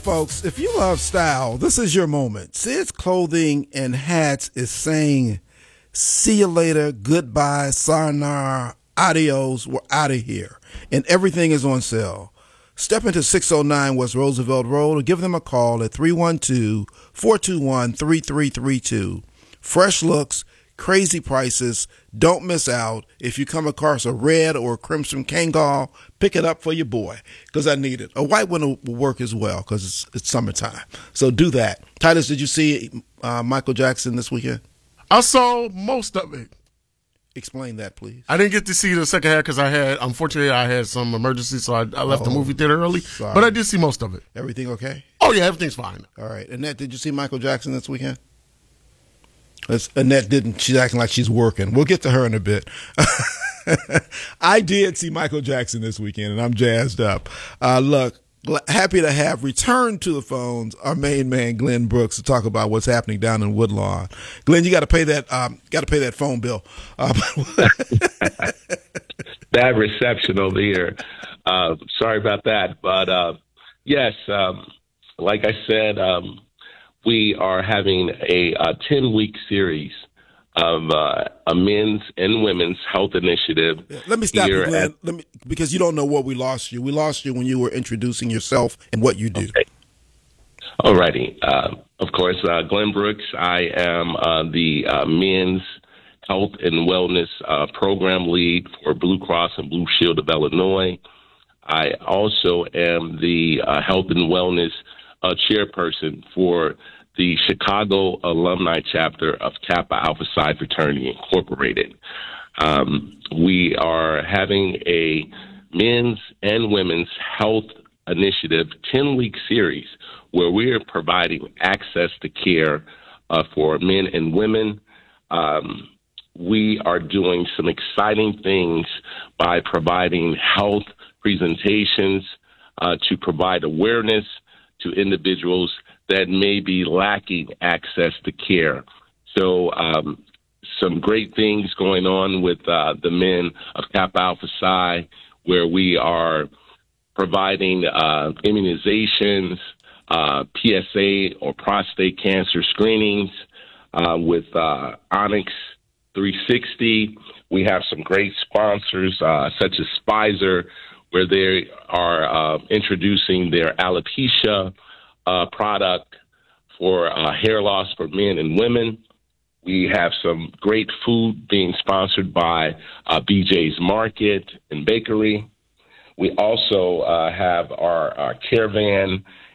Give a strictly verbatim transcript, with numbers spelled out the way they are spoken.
Folks, if you love style, this is your moment. Sid's Clothing and Hats is saying, see you later, goodbye, sayonara, adios, we're out of here. And everything is on sale. Step into six oh nine West Roosevelt Road or give them a call at three one two, four two one, three three three two. Fresh looks, crazy prices. Don't miss out. If you come across a red or a crimson Kangol, pick it up for your boy because I need it. A white one will work as well because it's, it's summertime. So do that. Titus, did you see uh, Michael Jackson this weekend? I saw most of it. Explain that, please. I didn't get to see the second half because I had, unfortunately, I had some emergency, so I, I left oh, the movie theater early. Sorry. But I did see most of it. Everything okay? Oh, yeah, everything's fine. All right. Annette, did you see Michael Jackson this weekend? Annette didn't. She's acting like she's working. We'll get to her in a bit. I did see Michael Jackson this weekend, and I'm jazzed up. Uh, look, happy to have returned to the phones our main man, Glenn Brooks, to talk about what's happening down in Woodlawn. Glenn, you got to pay that. Um, got to pay that phone bill. Uh, Bad reception over here. Uh, sorry about that, but uh, yes, um, like I said. Um, We are having a ten-week series of uh, a men's and women's health initiative. Let me stop you, Glenn, at, Let me, because you don't know what we lost you. We lost you when you were introducing yourself and what you do. Okay. All righty. Uh, of course, uh, Glenn Brooks. I am uh, the uh, men's health and wellness uh, program lead for Blue Cross and Blue Shield of Illinois. I also am the uh, health and wellness uh, chairperson for the Chicago alumni chapter of Kappa Alpha Psi Fraternity Incorporated. Um, we are having a men's and women's health initiative ten-week series where we are providing access to care uh, for men and women. Um, we are doing some exciting things by providing health presentations uh, to provide awareness to individuals that may be lacking access to care. So um, some great things going on with uh, the men of Kappa Alpha Psi, where we are providing uh, immunizations, uh, P S A or prostate cancer screenings uh, with uh, Onyx three sixty. We have some great sponsors uh, such as Pfizer, where they are uh, introducing their alopecia uh, product for uh, hair loss for men and women. We have some great food being sponsored by uh, B J's Market and Bakery. We also uh, have our, our caravan